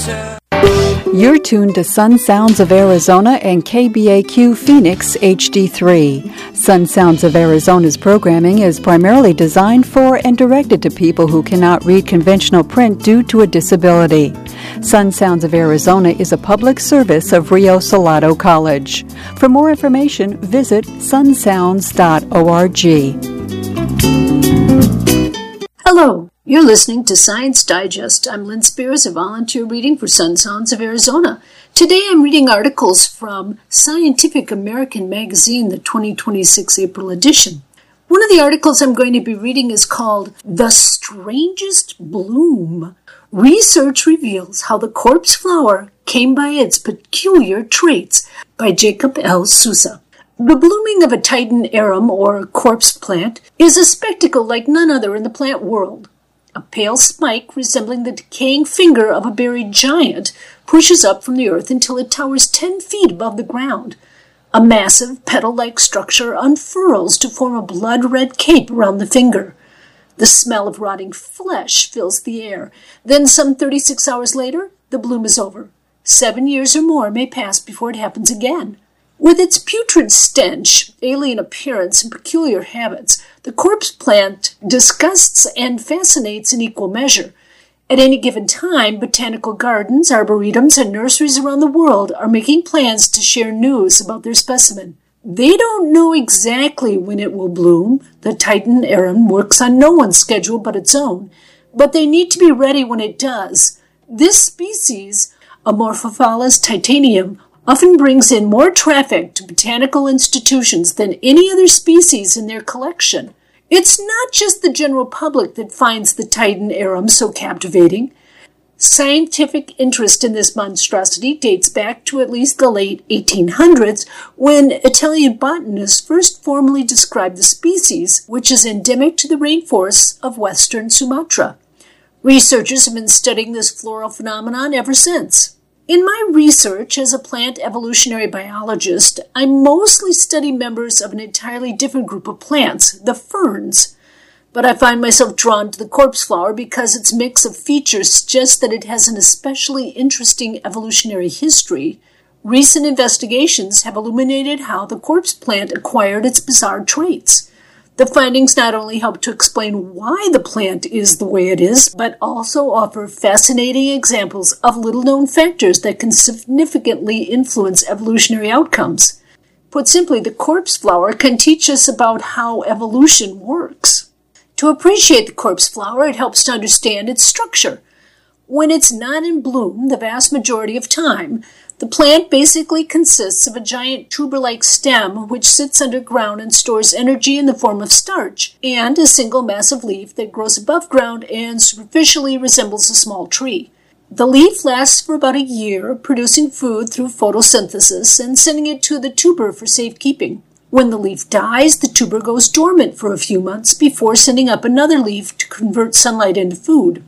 You're tuned to Sun Sounds of Arizona and KBAQ Phoenix HD3. Sun Sounds of Arizona's programming is primarily designed for and directed to people who cannot read conventional print due to a disability. Sun Sounds of Arizona is a public service of Rio Salado College. For more information, visit sunsounds.org. Hello. You're listening to Science Digest. I'm Lynn Spears, a volunteer reading for Sun Sounds of Arizona. Today I'm reading articles from Scientific American magazine, the 2026 April edition. One of the articles I'm going to be reading is called The Strangest Bloom. Research reveals how the corpse flower came by its peculiar traits, by Jacob L. Sousa. The blooming of a Titan arum, or corpse plant, is a spectacle like none other in the plant world. A pale spike resembling the decaying finger of a buried giant pushes up from the earth until it towers 10 feet above the ground. A massive petal-like structure unfurls to form a blood-red cape around the finger. The smell of rotting flesh fills the air. Then, some 36 hours later, the bloom is over. 7 years or more may pass before it happens again. With its putrid stench, alien appearance, and peculiar habits, the corpse plant disgusts and fascinates in equal measure. At any given time, botanical gardens, arboretums, and nurseries around the world are making plans to share news about their specimen. They don't know exactly when it will bloom. The Titan arum works on no one's schedule but its own, but they need to be ready when it does. This species, Amorphophallus titanium, often brings in more traffic to botanical institutions than any other species in their collection. It's not just the general public that finds the Titan arum so captivating. Scientific interest in this monstrosity dates back to at least the late 1800s, when Italian botanists first formally described the species, which is endemic to the rainforests of western Sumatra. Researchers have been studying this floral phenomenon ever since. In my research as a plant evolutionary biologist, I mostly study members of an entirely different group of plants, the ferns. But I find myself drawn to the corpse flower because its mix of features suggests that it has an especially interesting evolutionary history. Recent investigations have illuminated how the corpse plant acquired its bizarre traits. The findings not only help to explain why the plant is the way it is, but also offer fascinating examples of little-known factors that can significantly influence evolutionary outcomes. Put simply, the corpse flower can teach us about how evolution works. To appreciate the corpse flower, it helps to understand its structure. When it's not in bloom, the vast majority of time, the plant basically consists of a giant tuber-like stem which sits underground and stores energy in the form of starch, and a single massive leaf that grows above ground and superficially resembles a small tree. The leaf lasts for about a year, producing food through photosynthesis and sending it to the tuber for safekeeping. When the leaf dies, the tuber goes dormant for a few months before sending up another leaf to convert sunlight into food.